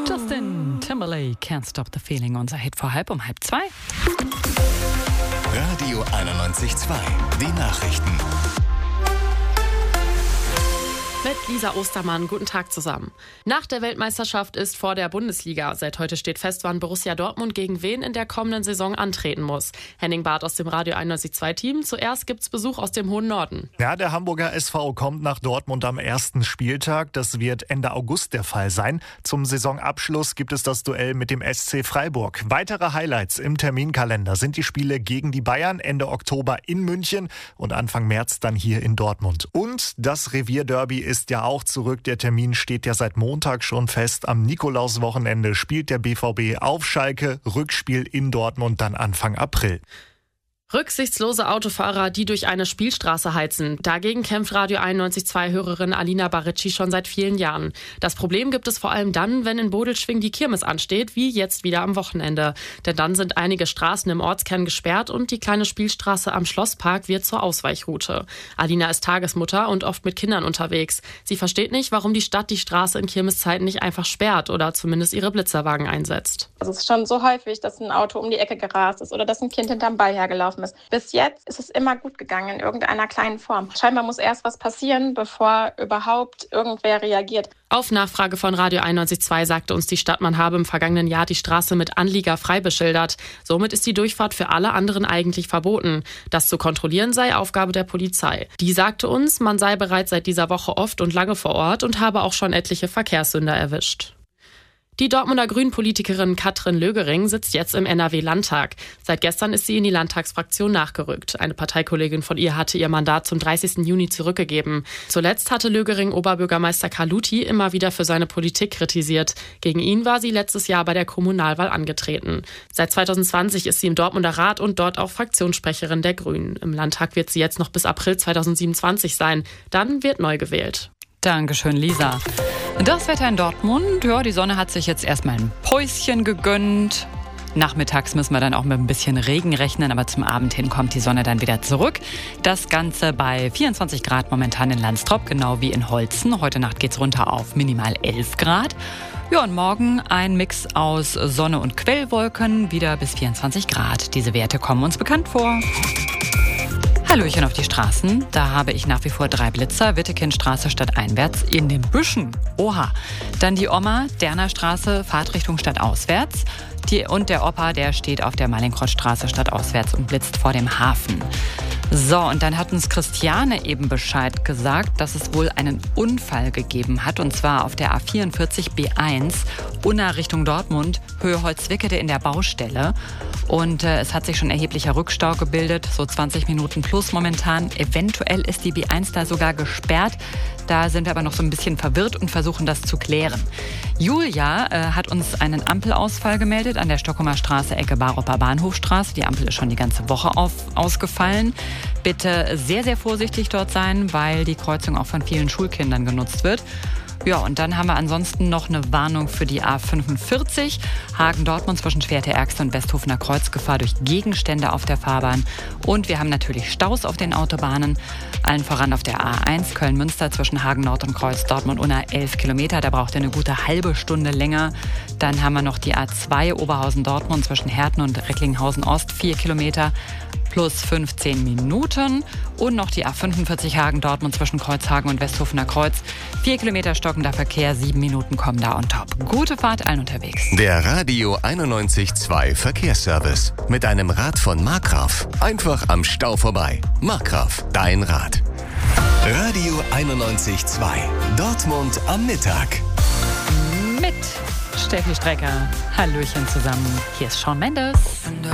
Justin Timberlake, Can't Stop the Feeling, unser Hit vor um 1:30. Radio 91.2, die Nachrichten. Mit Lisa Ostermann, guten Tag zusammen. Nach der Weltmeisterschaft ist vor der Bundesliga. Seit heute steht fest, wann Borussia Dortmund gegen wen in der kommenden Saison antreten muss. Henning Barth aus dem Radio 91.2-Team. Zuerst gibt's Besuch aus dem hohen Norden. Ja, der Hamburger SV kommt nach Dortmund am ersten Spieltag. Das wird Ende August der Fall sein. Zum Saisonabschluss gibt es das Duell mit dem SC Freiburg. Weitere Highlights im Terminkalender sind die Spiele gegen die Bayern Ende Oktober in München und Anfang März dann hier in Dortmund. Und das Revierderby ist ja auch zurück. Der Termin steht ja seit Montag schon fest. Am Nikolauswochenende spielt der BVB auf Schalke. Rückspiel in Dortmund dann Anfang April. Rücksichtslose Autofahrer, die durch eine Spielstraße heizen. Dagegen kämpft Radio 91.2-Hörerin Alina Baricci schon seit vielen Jahren. Das Problem gibt es vor allem dann, wenn in Bodelschwingh die Kirmes ansteht, wie jetzt wieder am Wochenende. Denn dann sind einige Straßen im Ortskern gesperrt und die kleine Spielstraße am Schlosspark wird zur Ausweichroute. Alina ist Tagesmutter und oft mit Kindern unterwegs. Sie versteht nicht, warum die Stadt die Straße in Kirmeszeiten nicht einfach sperrt oder zumindest ihre Blitzerwagen einsetzt. Also es ist schon so häufig, dass ein Auto um die Ecke gerast ist oder dass ein Kind hinterm Ball hergelaufen ist. Bis jetzt ist es immer gut gegangen in irgendeiner kleinen Form. Scheinbar muss erst was passieren, bevor überhaupt irgendwer reagiert. Auf Nachfrage von Radio 91.2 sagte uns die Stadt, man habe im vergangenen Jahr die Straße mit Anlieger frei beschildert. Somit ist die Durchfahrt für alle anderen eigentlich verboten. Das zu kontrollieren sei Aufgabe der Polizei. Die sagte uns, man sei bereits seit dieser Woche oft und lange vor Ort und habe auch schon etliche Verkehrssünder erwischt. Die Dortmunder Grünen-Politikerin Katrin Lögering sitzt jetzt im NRW-Landtag. Seit gestern ist sie in die Landtagsfraktion nachgerückt. Eine Parteikollegin von ihr hatte ihr Mandat zum 30. Juni zurückgegeben. Zuletzt hatte Lögering Oberbürgermeister Carluti immer wieder für seine Politik kritisiert. Gegen ihn war sie letztes Jahr bei der Kommunalwahl angetreten. Seit 2020 ist sie im Dortmunder Rat und dort auch Fraktionssprecherin der Grünen. Im Landtag wird sie jetzt noch bis April 2027 sein. Dann wird neu gewählt. Dankeschön, Lisa. Das Wetter in Dortmund, ja, die Sonne hat sich jetzt erstmal ein Päuschen gegönnt. Nachmittags müssen wir dann auch mit ein bisschen Regen rechnen, aber zum Abend hin kommt die Sonne dann wieder zurück. Das Ganze bei 24 Grad momentan in Landstrop, genau wie in Holzen. Heute Nacht geht's runter auf minimal 11 Grad. Ja, und morgen ein Mix aus Sonne und Quellwolken, wieder bis 24 Grad. Diese Werte kommen uns bekannt vor. Hallöchen auf die Straßen. Da habe ich nach wie vor 3 Blitzer. Wittekindstraße stadteinwärts in den Büschen. Oha. Dann die Oma, Derner Straße, Fahrtrichtung stadtauswärts. Und der Opa, der steht auf der Mallinckrodtstraße stadtauswärts und blitzt vor dem Hafen. So, und dann hat uns Christiane eben Bescheid gesagt, dass es wohl einen Unfall gegeben hat. Und zwar auf der A44 B1, Unna Richtung Dortmund, Höhe Holzwickede in der Baustelle. Und es hat sich schon erheblicher Rückstau gebildet, so 20 Minuten plus momentan. Eventuell ist die B1 da sogar gesperrt. Da sind wir aber noch so ein bisschen verwirrt und versuchen das zu klären. Julia hat uns einen Ampelausfall gemeldet an der Stockholmer Straße, Ecke Baroper Bahnhofstraße. Die Ampel ist schon die ganze Woche ausgefallen. Bitte sehr, sehr vorsichtig dort sein, weil die Kreuzung auch von vielen Schulkindern genutzt wird. Ja, und dann haben wir ansonsten noch eine Warnung für die A45. Hagen-Dortmund zwischen Schwerte-Erxte und Westhofener Kreuz, Gefahr durch Gegenstände auf der Fahrbahn. Und wir haben natürlich Staus auf den Autobahnen. Allen voran auf der A1 Köln-Münster zwischen Hagen-Nord und Kreuz-Dortmund-Unna 11 Kilometer. Da braucht ihr eine gute halbe Stunde länger. Dann haben wir noch die A2 Oberhausen-Dortmund zwischen Herten und Recklinghausen-Ost 4 Kilometer. Plus 15 Minuten. Und noch die A45 Hagen-Dortmund zwischen Kreuzhagen und Westhofener Kreuz. 4 Kilometer stockender Verkehr, 7 Minuten kommen da on top. Gute Fahrt allen unterwegs. Der Radio 91.2 Verkehrsservice. Mit einem Rad von Markgraf. Einfach am Stau vorbei. Markgraf, dein Rad. Radio 91.2. Dortmund am Mittag. Mit Steffi Strecker. Hallöchen zusammen. Hier ist Shawn Mendes.